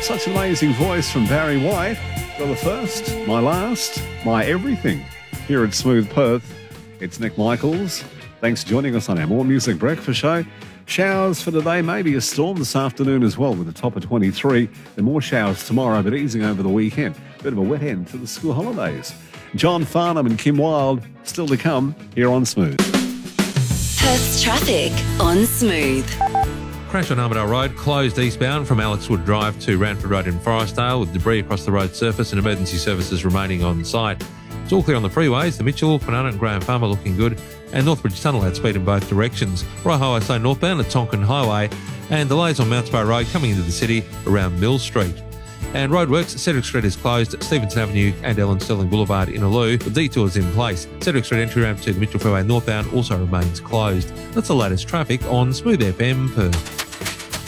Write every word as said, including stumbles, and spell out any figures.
such an amazing voice from Barry White. You're the first, my last, my everything. Here at Smooth Perth, it's Nick Michaels. Thanks for joining us on our More Music Breakfast show. Showers for today, maybe a storm this afternoon as well with a top of twenty-three. Then more showers tomorrow, but easing over the weekend. Bit of a wet end to the school holidays. John Farnham and Kim Wilde still to come here on Smooth. Perth's traffic on Smooth. Crash on Armadale Road, closed eastbound from Alexwood Drive to Ranford Road in Forestdale with debris across the road surface and emergency services remaining on site. It's all clear on the freeways. The Mitchell, Kwinana and Graham Farm are looking good, and Northbridge Tunnel had speed in both directions. Roy Highway Slow northbound at Tonkin Highway, and delays on Mounts Bay Road coming into the city around Mill Street. And roadworks, Cedric Street is closed, Stevenson Avenue and Ellen Sterling Boulevard in Aloo. The detour is in place. Cedric Street entry ramp to the Mitchell Freeway northbound also remains closed. That's the latest traffic on Smooth F M Perth.